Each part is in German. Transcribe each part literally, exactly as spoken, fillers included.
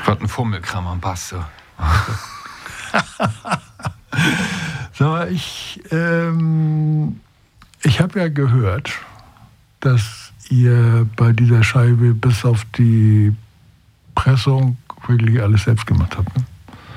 Was ein Fummelkram am Bass, so. Sag mal, ich, ähm, ich habe ja gehört, dass ihr bei dieser Scheibe bis auf die Pressung wirklich alles selbst gemacht habt, ne?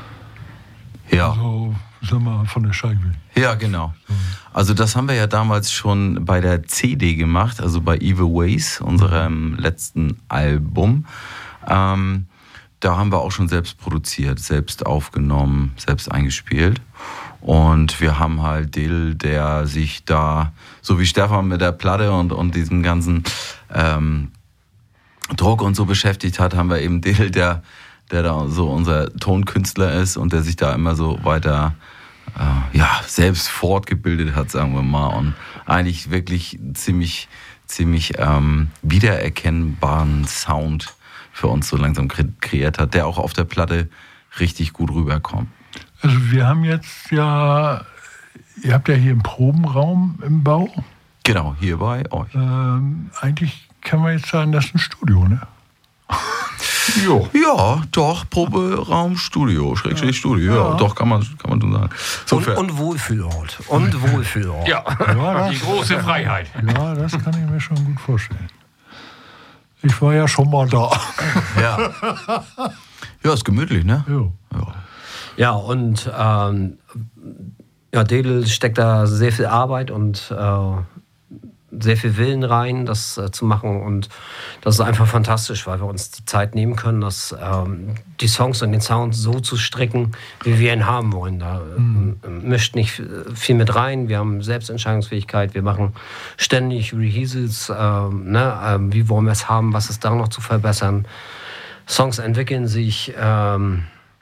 Ja. Also, sag mal, von der Scheibe. Ja, genau. Also das haben wir ja damals schon bei der C D gemacht, also bei Evil Ways, unserem letzten Album. Ähm, da haben wir auch schon selbst produziert, selbst aufgenommen, selbst eingespielt. Und wir haben halt Del, der sich da, so wie Stefan mit der Platte und, und diesem ganzen ähm, Druck und so beschäftigt hat, haben wir eben Del, der, der da so unser Tonkünstler ist und der sich da immer so weiter äh, ja, selbst fortgebildet hat, sagen wir mal. Und eigentlich wirklich ziemlich, ziemlich ähm, wiedererkennbaren Sound für uns so langsam kre- kreiert hat, der auch auf der Platte richtig gut rüberkommt. Also wir haben jetzt ja, ihr habt ja hier einen Probenraum im Bau. Genau, hier bei euch. Ähm, eigentlich kann man jetzt sagen, das ist ein Studio, ne? Jo. Ja, doch, Proberaum, Studio, Schrägstrich ja. Studio, ja. ja, doch, kann man, kann man so sagen. So und, und Wohlfühlort. Und Wohlfühlort. Ja, ja die große Freiheit. Ja, das kann ich mir schon gut vorstellen. Ich war ja schon mal da. Ja, ja, ist gemütlich, ne? Ja. Ja, ja und ähm, ja, Del steckt da sehr viel Arbeit und äh, sehr viel Willen rein, das äh, zu machen. Und das ist einfach fantastisch, weil wir uns die Zeit nehmen können, das, ähm, die Songs und den Sound so zu stricken, wie wir ihn haben wollen. Da mhm. äh, mischt nicht viel mit rein. Wir haben Selbstentscheidungsfähigkeit. Wir machen ständig Rehearsals. Äh, ne? äh, wie wollen wir es haben? Was ist da noch zu verbessern? Songs entwickeln sich. Ähm,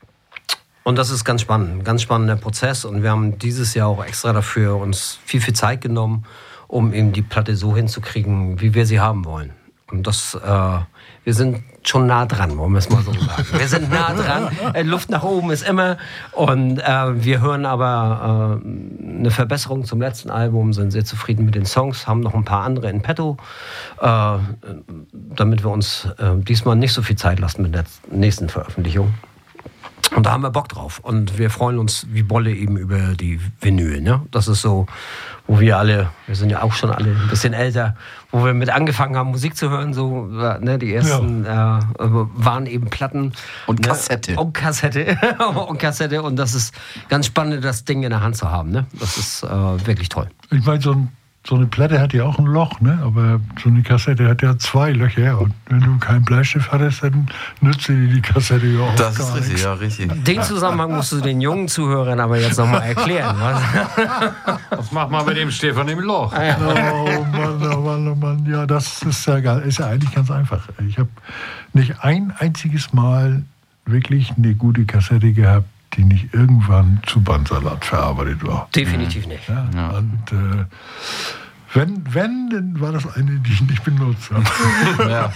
und das ist ganz spannend. Ein ganz spannender Prozess. Und wir haben dieses Jahr auch extra dafür uns viel, viel Zeit genommen, um eben die Platte so hinzukriegen, wie wir sie haben wollen. Und das, äh, wir sind schon nah dran, wollen wir es mal so sagen. Wir sind nah dran, äh, Luft nach oben ist immer. Und äh, wir hören aber äh, eine Verbesserung zum letzten Album, sind sehr zufrieden mit den Songs, haben noch ein paar andere in petto, äh, damit wir uns äh, diesmal nicht so viel Zeit lassen mit der nächsten Veröffentlichung. Und da haben wir Bock drauf. Und wir freuen uns wie Bolle eben über die Vinyl. Ne? Das ist so, wo wir alle, wir sind ja auch schon alle ein bisschen älter, wo wir mit angefangen haben, Musik zu hören. So, ne? Die ersten ja. äh, waren eben Platten. Und Kassette. Ne? Und Kassette. und Kassette. Und das ist ganz spannend, das Ding in der Hand zu haben. Ne? Das ist äh, wirklich toll. Ich meine, so ein So eine Platte hat ja auch ein Loch, ne? Aber so eine Kassette hat ja zwei Löcher. Und wenn du keinen Bleistift hattest, dann nützt dir die Kassette ja auch Das gar ist richtig, nichts. ja, richtig. Den Zusammenhang musst du den jungen Zuhörern aber jetzt nochmal erklären. Was? Was macht man mit dem Stefan im Loch? Oh Mann, oh Mann, oh Mann. Ja, das ist ja geil. Ist ja eigentlich ganz einfach. Ich habe nicht ein einziges Mal wirklich eine gute Kassette gehabt, die nicht irgendwann zu Bandsalat verarbeitet war. Definitiv nicht. Ja, ja. Und äh, wenn, wenn, dann war das eine, die ich nicht benutzt habe. Ja.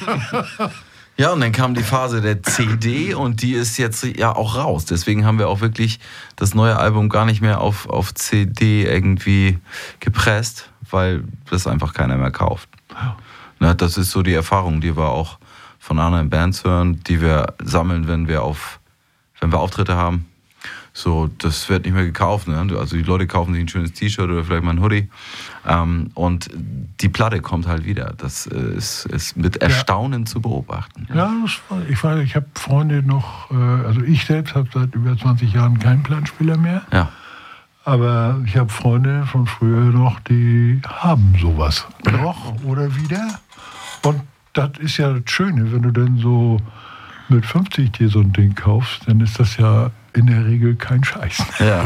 Ja, und dann kam die Phase der C D und die ist jetzt ja auch raus. Deswegen haben wir auch wirklich das neue Album gar nicht mehr auf, auf C D irgendwie gepresst, weil das einfach keiner mehr kauft. Ja. Na, das ist so die Erfahrung, die wir auch von anderen Bands hören, die wir sammeln, wenn wir auf, wenn wir Auftritte haben. So, das wird nicht mehr gekauft. Ne? Also die Leute kaufen sich ein schönes T-Shirt oder vielleicht mal ein Hoodie. Ähm, und die Platte kommt halt wieder. Das ist, ist mit Erstaunen ja. zu beobachten. Ja, das war, ich, war, ich habe Freunde noch, also ich selbst habe seit über zwanzig Jahren keinen Plattenspieler mehr. Ja. Aber ich habe Freunde von früher noch, die haben sowas noch oder wieder. Und das ist ja das Schöne, wenn du dann so mit fünfzig dir so ein Ding kaufst, dann ist das ja in der Regel kein Scheiß. Ja.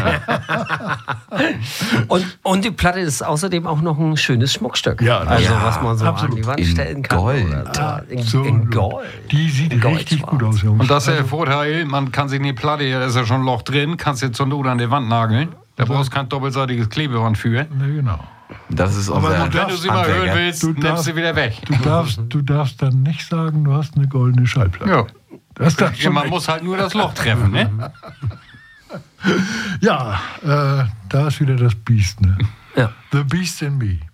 und, und die Platte ist außerdem auch noch ein schönes Schmuckstück. Ja, also ja, was man so absolut. an die Wand In stellen kann. Gold. Oder, Ja, in, so in Gold. Die sieht in richtig Gold gut aus, schwarz. Jungs. Und das ist der Vorteil, man kann sich in die Platte, da ist ja schon ein Loch drin, kannst du zur Not an die Wand nageln. Da brauchst du kein doppelseitiges Klebeband für. Ja, genau. Das ist Aber unser Und wenn du sie mal Handwerker. hören willst, Du nimmst darfst- sie wieder weg. Du darfst, du darfst dann nicht sagen, du hast eine goldene Schallplatte. Ja. Das darfst Ja, du man nicht. muss halt nur das Loch treffen, ne? Ja, äh, da ist wieder das Beast, ne? Ja. The Beast in Me.